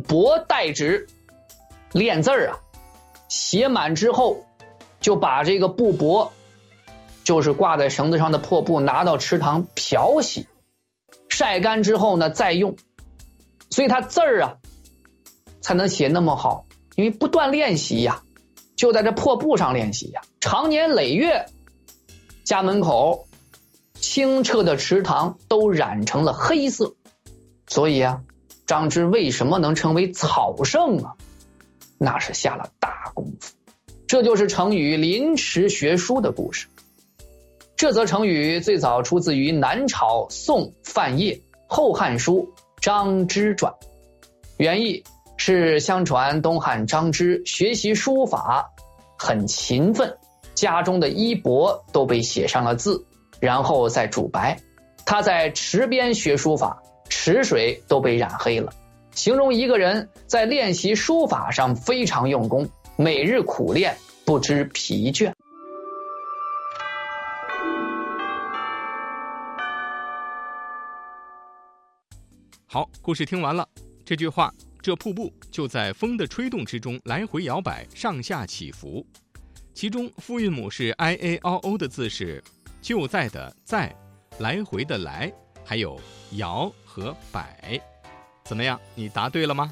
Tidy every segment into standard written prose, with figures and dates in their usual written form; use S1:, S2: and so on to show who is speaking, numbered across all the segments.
S1: 帛代纸，练字儿啊，写满之后就把这个布帛，就是挂在绳子上的破布，拿到池塘漂洗，晒干之后呢再用。所以他字儿啊才能写那么好，因为不断练习呀，就在这破布上练习呀，长年累月，家门口清澈的池塘都染成了黑色。所以啊，张芝为什么能成为草圣啊？那是下了大功夫。这就是成语临池学书的故事。这则成语最早出自于南朝宋范晔《后汉书·张芝传》，原意是相传东汉张芝学习书法很勤奋，家中的衣帛都被写上了字，然后再煮白。他在池边学书法，池水都被染黑了，形容一个人在练习书法上非常用功，每日苦练，不知疲倦。
S2: 好，故事听完了。这句话，这瀑布就在风的吹动之中来回摇摆，上下起伏。其中复韵母是 i a o o 的字是就在的在，来回的来，还有摇和摆。怎么样，你答对了吗？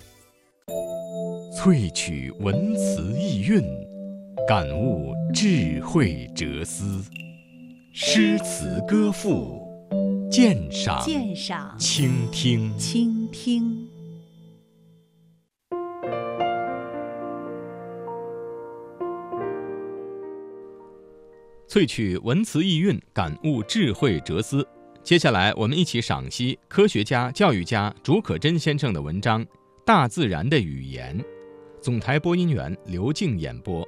S2: 萃取文辞意蕴，感悟智慧哲思，诗词歌赋，鉴赏倾听。萃取文辞意蕴，感悟智慧哲思。接下来我们一起赏析科学家、教育家竺可桢先生的文章《大自然的语言》，总台播音员刘静演播。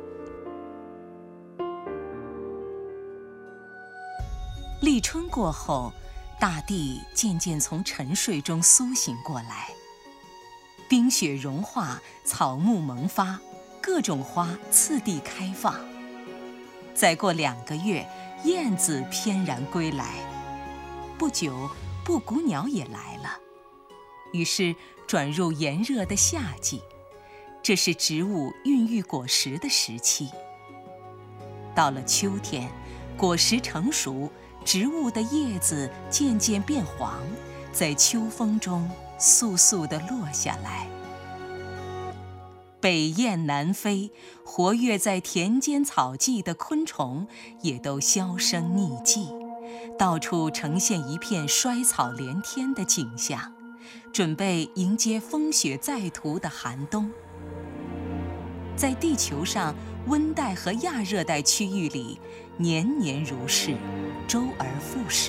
S3: 立春过后，大地渐渐从沉睡中苏醒过来，冰雪融化，草木萌发，各种花次第开放。再过2个月，燕子翩然归来，不久布谷鸟也来了。于是转入炎热的夏季，这是植物孕育果实的时期。到了秋天，果实成熟，植物的叶子渐渐变黄，在秋风中簌簌地落下来。北雁南飞，活跃在田间草际的昆虫也都销声匿迹，到处呈现一片衰草连天的景象，准备迎接风雪再涂的寒冬。在地球上温带和亚热带区域里，年年如是，周而复始。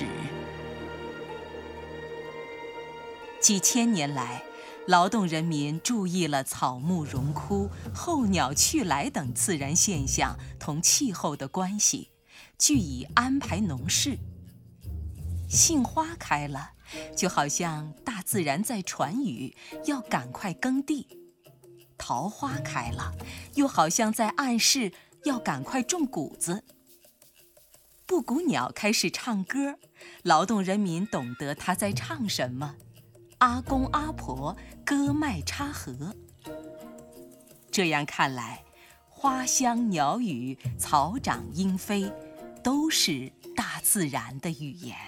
S3: 几千年来，劳动人民注意了草木荣枯、候鸟去来等自然现象同气候的关系，据以安排农事。杏花开了，就好像大自然在传语，要赶快耕地；桃花开了，又好像在暗示要赶快种谷子。布谷鸟开始唱歌，劳动人民懂得它在唱什么。阿公阿婆割麦插禾。这样看来，花香鸟语、草长莺飞，都是大自然的语言。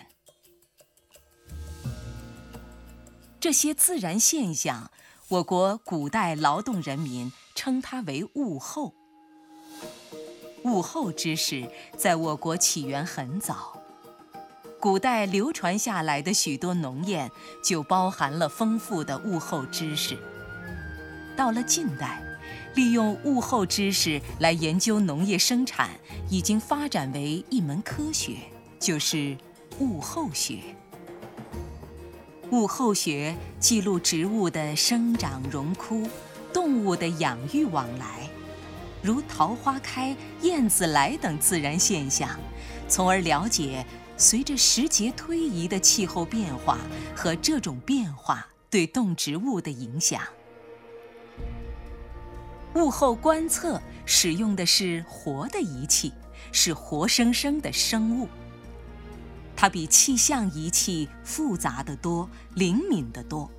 S3: 这些自然现象，我国古代劳动人民称它为物候。物候知识在我国起源很早，古代流传下来的许多农谚就包含了丰富的物候知识。到了近代，利用物候知识来研究农业生产已经发展为一门科学，就是物候学。物候学记录植物的生长荣枯，动物的养育往来，如桃花开、燕子来等自然现象，从而了解随着时节推移的气候变化和这种变化对动植物的影响。物候观测使用的是活的仪器，是活生生的生物。它比气象仪器复杂得多，灵敏得多。